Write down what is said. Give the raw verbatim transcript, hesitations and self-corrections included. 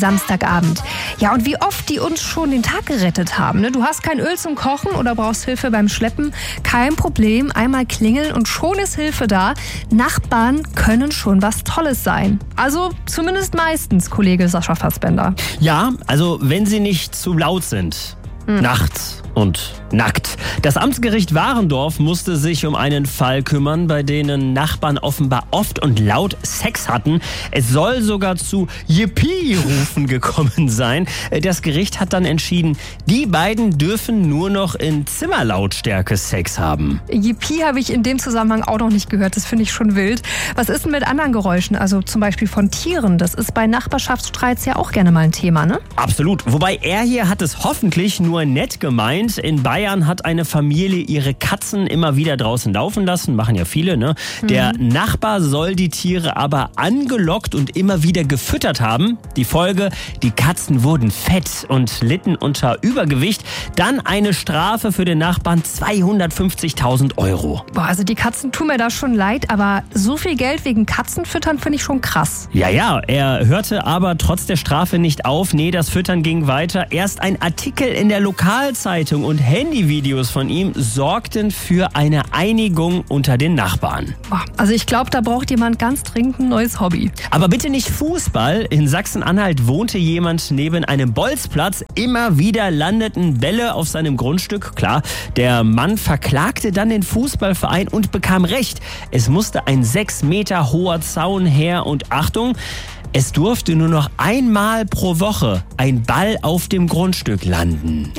Samstagabend. Ja, und wie oft die uns schon den Tag gerettet haben. Ne? Du hast kein Öl zum Kochen oder brauchst Hilfe beim Schleppen. Kein Problem, einmal klingeln und schon ist Hilfe da. Nachbarn können schon was Tolles sein. Also zumindest meistens, Kollege Sascha Fassbender. Ja, also wenn sie nicht zu laut sind. Hm. Nachts und nackt. Das Amtsgericht Warendorf musste sich um einen Fall kümmern, bei denen Nachbarn offenbar oft und laut Sex hatten. Es soll sogar zu Yippie-Rufen gekommen sein. Das Gericht hat dann entschieden, die beiden dürfen nur noch in Zimmerlautstärke Sex haben. Yippie habe ich in dem Zusammenhang auch noch nicht gehört. Das finde ich schon wild. Was ist denn mit anderen Geräuschen? Also zum Beispiel von Tieren. Das ist bei Nachbarschaftsstreits ja auch gerne mal ein Thema, ne? Absolut. Wobei er hier hat es hoffentlich nur nett gemeint. In Bayern hat eine Familie ihre Katzen immer wieder draußen laufen lassen. Machen ja viele, ne? Mhm. Der Nachbar soll die Tiere aber angelockt und immer wieder gefüttert haben. Die Folge, die Katzen wurden fett und litten unter Übergewicht. Dann eine Strafe für den Nachbarn, zweihundertfünfzigtausend Euro. Boah, also die Katzen tun mir da schon leid, aber so viel Geld wegen Katzenfüttern finde ich schon krass. Ja, ja, er hörte aber trotz der Strafe nicht auf. Nee, das Füttern ging weiter. Erst ein Artikel in der Lokalzeitung und Handyvideos von ihm sorgten für eine Einigung unter den Nachbarn. Also ich glaube, da braucht jemand ganz dringend ein neues Hobby. Aber bitte nicht Fußball. In Sachsen-Anhalt wohnte jemand neben einem Bolzplatz. Immer wieder landeten Bälle auf seinem Grundstück. Klar, der Mann verklagte dann den Fußballverein und bekam Recht. Es musste ein sechs Meter hoher Zaun her und Achtung, es durfte nur noch einmal pro Woche ein Ball auf dem Grundstück landen.